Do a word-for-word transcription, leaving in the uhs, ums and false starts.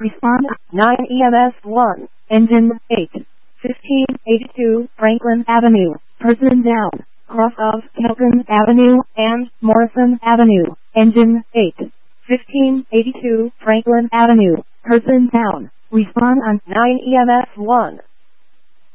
Respond nine E M S one. Engine eight. fifteen eighty-two Franklin Avenue. Person down. Cross of Kelton Avenue and Morrison Avenue. Engine eight. fifteen eighty-two Franklin Avenue. Person down. Respond on nine E M S one.